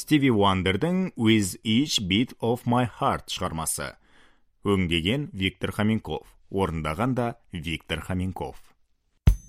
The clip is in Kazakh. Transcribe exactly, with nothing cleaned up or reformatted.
Стиви Уандердің With Each Beat of My Heart шығармасы. Өңдеген Виктор Хоменков, орындаған да Виктор Хоменков.